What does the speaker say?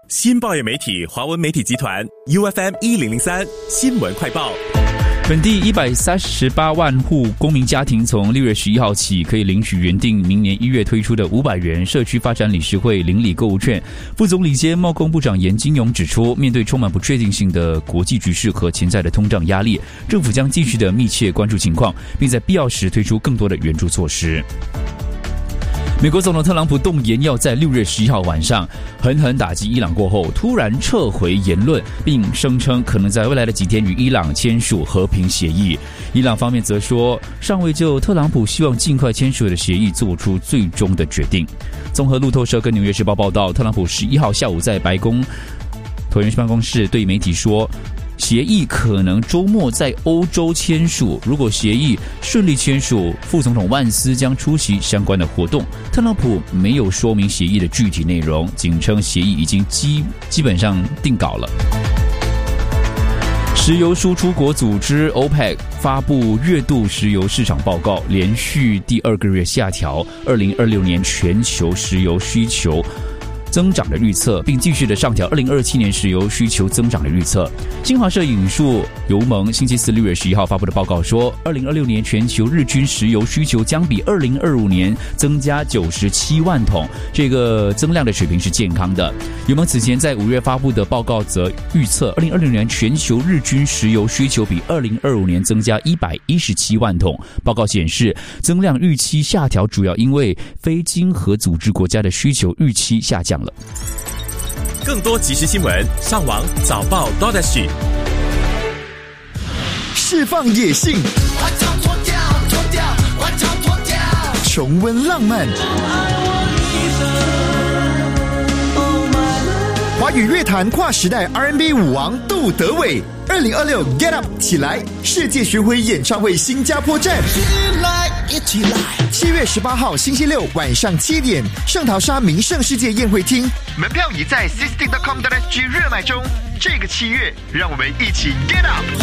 新报业媒体华文媒体集团 UFM1003 新闻快报。 本地138万户公民家庭从6月11号起可以领取原定明年1月推出的500元社区发展理事会邻里购物券。副总理兼贸工部长严金勇指出，面对充满不确定性的国际局势和潜在的通胀压力，政府将继续的密切关注情况，并在必要时推出更多的援助措施。美国总统特朗普动言要在6月11号晚上狠狠打击伊朗过后，突然撤回言论，并声称可能在未来的几天与伊朗签署和平协议。伊朗方面则说，尚未就特朗普希望尽快签署的协议做出最终的决定。综合路透社跟纽约时报报道，特朗普11号下午在白宫椭圆办公室对媒体说，协议可能周末在欧洲签署，如果协议顺利签署，副总统万斯将出席相关的活动。特朗普没有说明协议的具体内容，仅称协议已经基本上定稿了。石油输出国组织 OPEC 发布月度石油市场报告，连续第2个月下调2026年全球石油需求增长的预测，并继续的上调2027年石油需求增长的预测。新华社引述油盟星期四6月11号发布的报告说，2026年全球日均石油需求将比2025年增加97万桶，这个增量的水平是健康的。油盟此前在5月发布的报告则预测2026年全球日均石油需求比2025年增加117万桶。报告显示，增量预期下调主要因为非经合组织国家的需求预期下降了。 更多即时新闻，上网早报 .SG。 释放野性，重温浪漫，华语乐坛跨时代 R&B 舞王杜德伟，2026 Get Up 起来世界巡回演唱会新加坡站，一起来！7月18号星期六晚上7点，圣淘沙名胜世界宴会厅，门票已在 systing.com.sg 热卖中。这个7月，让我们一起 Get Up！